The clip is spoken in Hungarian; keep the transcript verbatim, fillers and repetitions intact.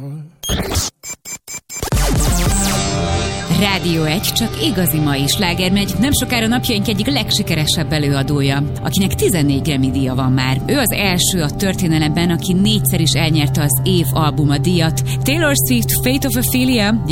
Rádió egy, csak igazi mai sláger megy, nem sokára napjaink egyik legsikeresebb előadója, akinek tizennégy Grammy-díja van már. Ő az első a történelemben, aki négyszer is elnyerte az év albuma díjat. Taylor Swift, Fate of Ophelia